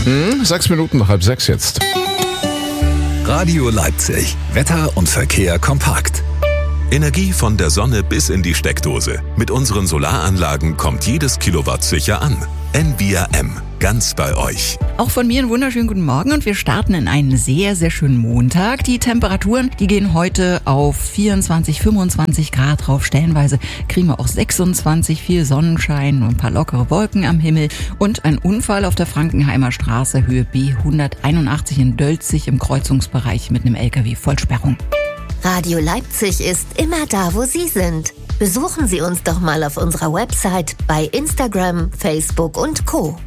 6 Minuten nach 5:30 jetzt. Radio Leipzig. Wetter und Verkehr kompakt. Energie von der Sonne bis in die Steckdose. Mit unseren Solaranlagen kommt jedes Kilowatt sicher an. NBRM. Ganz bei euch. Auch von mir einen wunderschönen guten Morgen und wir starten in einen sehr, sehr schönen Montag. Die Temperaturen, die gehen heute auf 24, 25 Grad drauf. Stellenweise kriegen wir auch 26, viel Sonnenschein und ein paar lockere Wolken am Himmel. Und ein Unfall auf der Frankenheimer Straße, Höhe B 181 in Dölzig im Kreuzungsbereich mit einem LKW Vollsperrung. Radio Leipzig ist immer da, wo Sie sind. Besuchen Sie uns doch mal auf unserer Website, bei Instagram, Facebook und Co.